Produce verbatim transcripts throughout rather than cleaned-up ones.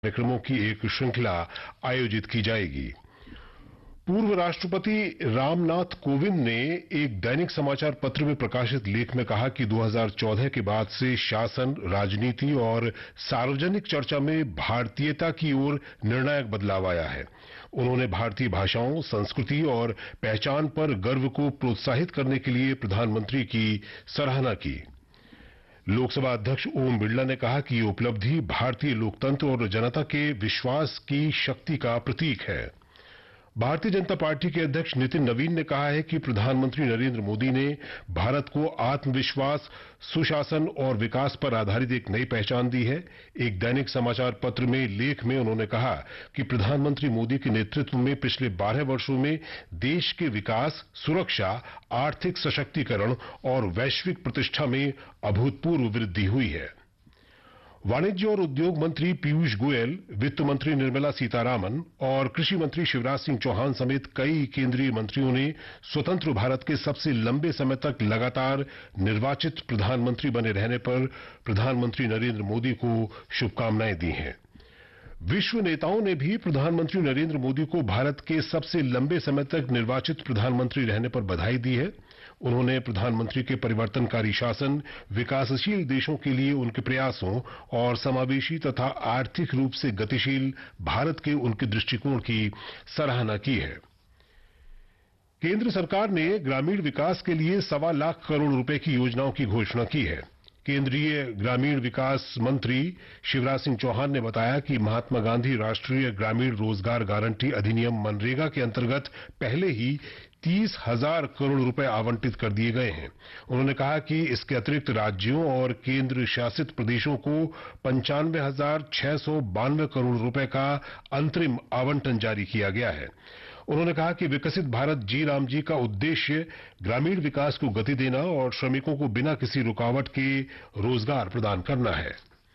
कार्यक्रमों की एक श्रृंखला आयोजित की जाएगी। पूर्व राष्ट्रपति रामनाथ कोविंद ने एक दैनिक समाचार पत्र में प्रकाशित लेख में कहा कि दो हज़ार चौदह के बाद से शासन, राजनीति और सार्वजनिक चर्चा में भारतीयता की ओर निर्णायक बदलाव आया है। उन्होंने भारतीय भाषाओं, संस्कृति और पहचान पर गर्व को प्रोत्साहित करने के लिए प्रधानमंत्री की सराहना की। लोकसभा अध्यक्ष ओम बिरला ने कहा कि ये उपलब्धि भारतीय लोकतंत्र और जनता के विश्वास की शक्ति का प्रतीक है। भारतीय जनता पार्टी के अध्यक्ष नितिन नवीन ने कहा है कि प्रधानमंत्री नरेंद्र मोदी ने भारत को आत्मविश्वास, सुशासन और विकास पर आधारित एक नई पहचान दी है। एक दैनिक समाचार पत्र में लेख में उन्होंने कहा कि प्रधानमंत्री मोदी के नेतृत्व में पिछले बारह वर्षों में देश के विकास, सुरक्षा, आर्थिक सशक्तिकरण और वैश्विक प्रतिष्ठा में अभूतपूर्व वृद्धि हुई है। वाणिज्य और उद्योग मंत्री पीयूष गोयल, वित्त मंत्री निर्मला सीतारामन और कृषि मंत्री शिवराज सिंह चौहान समेत कई केंद्रीय मंत्रियों ने स्वतंत्र भारत के सबसे लंबे समय तक लगातार निर्वाचित प्रधानमंत्री बने रहने पर प्रधानमंत्री नरेंद्र मोदी को शुभकामनाएं दी हैं। विश्व नेताओं ने भी प्रधानमंत्री नरेंद्र मोदी को भारत के सबसे लंबे समय तक निर्वाचित प्रधानमंत्री रहने पर बधाई दी है। उन्होंने प्रधानमंत्री के परिवर्तनकारी शासन, विकासशील देशों के लिए उनके प्रयासों और समावेशी तथा आर्थिक रूप से गतिशील भारत के उनके दृष्टिकोण की सराहना की है। केंद्र सरकार ने ग्रामीण विकास के लिए सवा लाख करोड़ रुपए की योजनाओं की घोषणा की है। केंद्रीय ग्रामीण विकास मंत्री शिवराज सिंह चौहान ने बताया कि महात्मा गांधी राष्ट्रीय ग्रामीण रोजगार गारंटी अधिनियम मनरेगा के अंतर्गत पहले ही तीस हजार करोड़ रुपए आवंटित कर दिए गए हैं। उन्होंने कहा कि इसके अतिरिक्त राज्यों और केंद्र शासित प्रदेशों को पंचानवे हजार छह सौ बानवे करोड़ रुपए का अंतरिम आवंटन जारी किया गया है। उन्होंने कहा कि विकसित भारत जी राम जी का उद्देश्य ग्रामीण विकास को गति देना और श्रमिकों को बिना किसी रुकावट के रोजगार प्रदान करना है।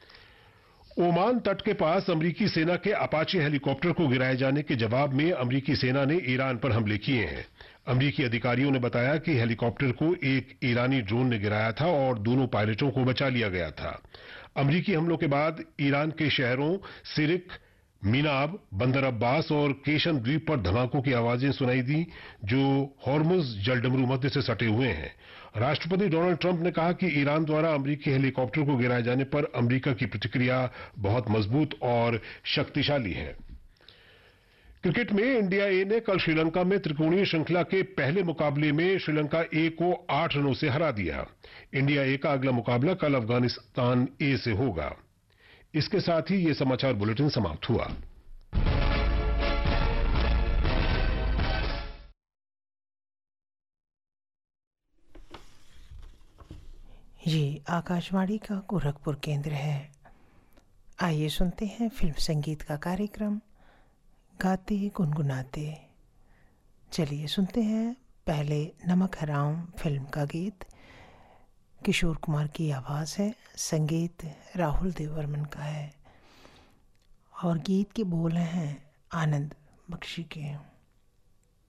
ओमान तट के पास अमरीकी सेना के अपाचे हेलीकॉप्टर को गिराए जाने के जवाब में अमरीकी सेना ने ईरान पर हमले किए हैं। अमरीकी अधिकारियों ने बताया कि हेलीकॉप्टर को एक ईरानी ड्रोन ने गिराया था और दोनों पायलटों को बचा लिया गया था। अमरीकी हमलों के बाद ईरान के शहरों सिरिक, मीनाब, बंदर अब्बास और केशन द्वीप पर धमाकों की आवाजें सुनाई दी, जो हॉर्मुज जलडमरू मध्य से सटे हुए हैं। राष्ट्रपति डोनाल्ड ट्रंप ने कहा कि ईरान द्वारा अमरीकी हेलीकॉप्टर को गिराए जाने पर अमरीका की प्रतिक्रिया बहुत मजबूत और शक्तिशाली है। क्रिकेट में इंडिया ए ने कल श्रीलंका में त्रिकोणीय श्रृंखला के पहले मुकाबले में श्रीलंका ए को आठ रनों से हरा दिया। इंडिया ए का अगला मुकाबला कल अफगानिस्तान ए से होगा। इसके साथ ही ये समाचार बुलेटिन समाप्त हुआ। ये आकाशवाणी का गोरखपुर केंद्र है। आइए सुनते हैं फिल्म संगीत का कार्यक्रम गाते गुनगुनाते। चलिए सुनते हैं पहले नमक हराम फिल्म का गीत। किशोर कुमार की आवाज़ है, संगीत राहुल देववर्मन का है और गीत के बोल हैं आनंद बख्शी के।